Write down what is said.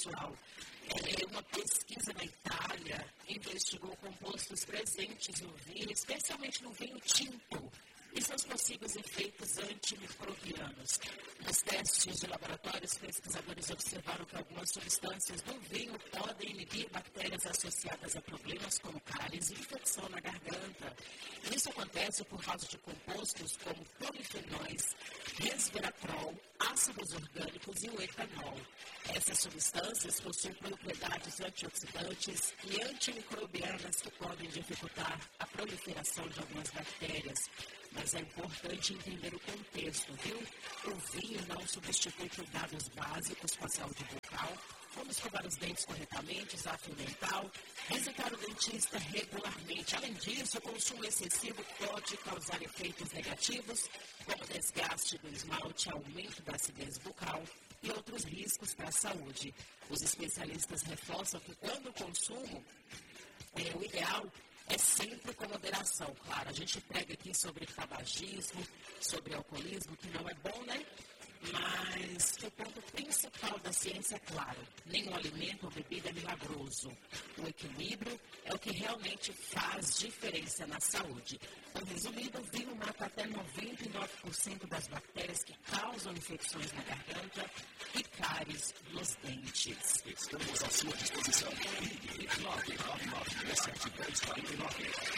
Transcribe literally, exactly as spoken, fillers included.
pessoal. É, uma pesquisa na Itália investigou compostos presentes no vinho, especialmente no vinho tinto, e seus possíveis efeitos antimicrobianos. Nos testes de laboratórios, pesquisadores observaram que algumas substâncias do vinho podem inibir bactérias associadas a problemas como cáries e infecção na garganta. Isso acontece por causa de compostos como polifenóis, resveratrol, ácidos orgânicos e o etanol. Essas substâncias possuem propriedades antioxidantes e antimicrobianas que podem dificultar a proliferação de algumas bactérias. Mas é importante entender o contexto, viu? O vinho não substitui cuidados básicos com a saúde bucal, como escovar os dentes corretamente, usar fio dental, visitar o dentista regularmente. Além disso, o consumo excessivo pode causar efeitos negativos, como desgaste do esmalte, aumento da acidez bucal e outros riscos para a saúde. Os especialistas reforçam que quando o consumo é o ideal, é sempre com moderação, claro. A gente prega aqui sobre tabagismo, sobre alcoolismo, que não é bom, né? Mas o ponto principal da ciência é claro: nenhum alimento ou bebida é milagroso. O equilíbrio é o que realmente faz diferença na saúde. Então, resumindo, o vinho mata até noventa e nove por cento das bactérias que causam infecções na garganta e cáries nos dentes. Estamos à sua disposição. nove nove nove sete dois quatro nove